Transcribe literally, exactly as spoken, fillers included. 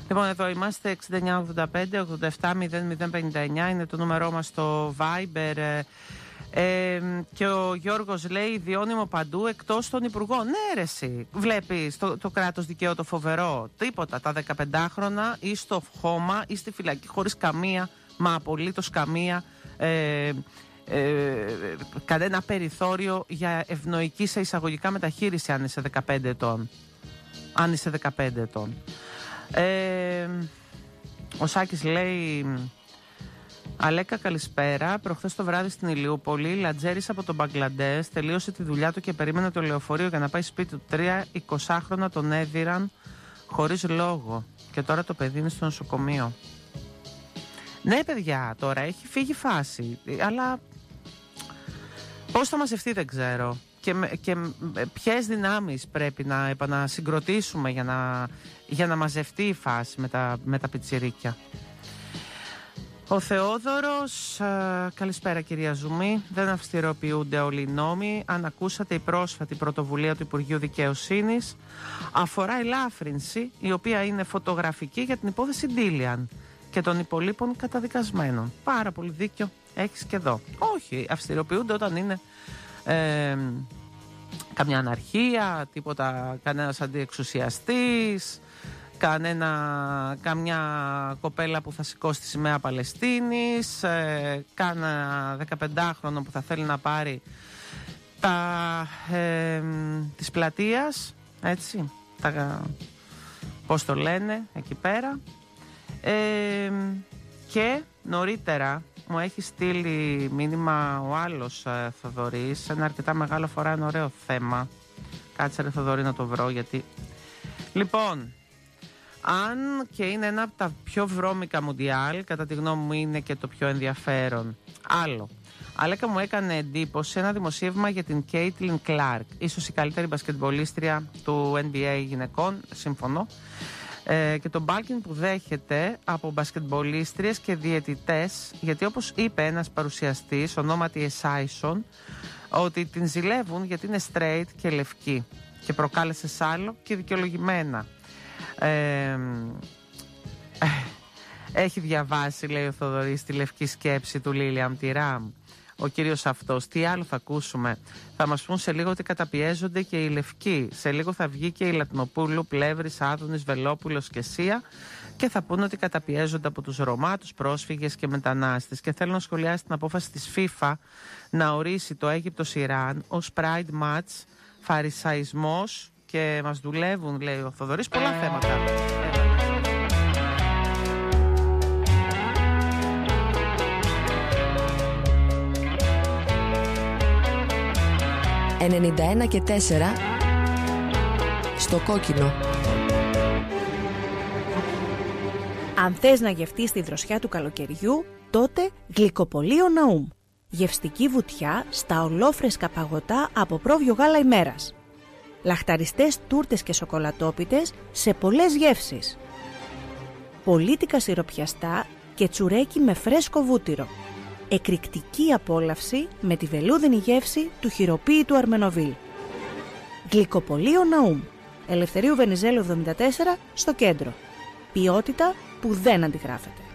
Λοιπόν, εδώ είμαστε εξήντα εννιά ογδόντα πέντε ογδόντα επτά μηδέν μηδέν πενήντα εννιά, είναι το νούμερό μας στο Viber. Ε, και ο Γιώργος λέει διώνυμο παντού εκτός των υπουργών. Ναι ρε εσύ, βλέπεις το, το κράτος δικαίου το φοβερό. Τίποτα, τα δεκαπεντάχρονα ή στο χώμα ή στη φυλακή χωρίς καμία, μα απολύτως καμία ε, ε, κανένα περιθώριο για ευνοϊκή σε εισαγωγικά μεταχείριση αν είσαι δεκαπέντε ετών. Αν είσαι δεκαπέντε ετών. Ε, ο Σάκης λέει Αλέκα καλησπέρα, προχθές το βράδυ στην Ηλιούπολη λατζέρης από τον Μπαγκλαντές τελείωσε τη δουλειά του και περίμενε το λεωφορείο για να πάει σπίτι του. Τρία εικοσάχρονα τον έδιραν χωρίς λόγο και τώρα το παιδί είναι στο νοσοκομείο. Ναι παιδιά, τώρα έχει φύγει φάση, αλλά πώς θα μαζευτεί δεν ξέρω. Και, και ποιες δυνάμεις πρέπει να επανασυγκροτήσουμε για να, για να μαζευτεί η φάση με τα, με τα πιτσιρίκια. Ο Θεόδωρος, α, καλησπέρα κυρία Ζουμή. Δεν αυστηροποιούνται όλοι οι νόμοι. Αν ακούσατε, η πρόσφατη πρωτοβουλία του Υπουργείου Δικαιοσύνης αφορά ελάφρυνση, η οποία είναι φωτογραφική για την υπόθεση Ντίλιαν και των υπολείπων καταδικασμένων. Πάρα πολύ δίκιο έχεις και εδώ. Όχι, αυστηροποιούνται όταν είναι ε, καμιά αναρχία, τίποτα, κανένας αντιεξουσιαστής, κανένα, καμιά κοπέλα που θα σηκώσει τη σημαία Παλαιστίνης, ε, κάνα δεκαπεντάχρονο που θα θέλει να πάρει τα ε, της πλατείας, έτσι, τα, πώς το λένε εκεί πέρα. Ε, και νωρίτερα μου έχει στείλει μήνυμα ο άλλος ε, Θοδωρής, ένα αρκετά μεγάλο, φορά ένα ωραίο θέμα. Κάτσε ρε Θοδωρή να το βρω, γιατί λοιπόν, αν και είναι ένα από τα πιο βρώμικα μουντιάλ, κατά τη γνώμη μου είναι και το πιο ενδιαφέρον. Άλλο, Αλέκα μου έκανε εντύπωση ένα δημοσίευμα για την Κέιτλιν Κλάρκ, ίσως η καλύτερη μπασκετμπολίστρια του N B A γυναικών, συμφωνώ, ε, και τον μπάλκιν που δέχεται από μπασκετμπολίστριες και διαιτητές, γιατί όπως είπε ένας παρουσιαστής, ονόματι Εσάισον, ότι την ζηλεύουν γιατί είναι straight και λευκή και προκάλεσε σάλο και δικαιολογημένα. Ε, έχει διαβάσει, λέει ο Θοδωρής, τη λευκή σκέψη του Λίλιαμ Τιράμ, ο κύριος αυτός. Τι άλλο θα ακούσουμε? Θα μας πούν σε λίγο ότι καταπιέζονται και οι λευκοί. Σε λίγο θα βγει και η Λατνοπούλου, Πλεύρης, Άδωνης, Βελόπουλος και Σία και θα πούνε ότι καταπιέζονται από τους Ρωμά, τους πρόσφυγες και μετανάστες. Και θέλω να σχολιάσει την απόφαση της FIFA να ορίσει το Αίγυπτος-Ιράν ως Pride Match, φαρισαϊσμός, και μας δουλεύουν, λέει ο Θοδωρής, πολλά θέματα. ενενήντα ένα και τέσσερα στο κόκκινο. Αν θες να γευτείς τη δροσιά του καλοκαιριού, τότε γλυκοπολείο Ναούμ. Γευστική βουτιά στα ολόφρεσκα παγωτά από πρόβιο γάλα ημέρας. Λαχταριστές τούρτες και σοκολατόπιτες σε πολλές γεύσεις. Πολίτικα σιροπιαστά και τσουρέκι με φρέσκο βούτυρο. Εκρηκτική απόλαυση με τη βελούδινη γεύση του χειροποίητου Αρμενοβίλ. Γλυκοπολείο Ναούμ. Ελευθερίου Βενιζέλου εβδομήντα τέσσερα στο κέντρο. Ποιότητα που δεν αντιγράφεται.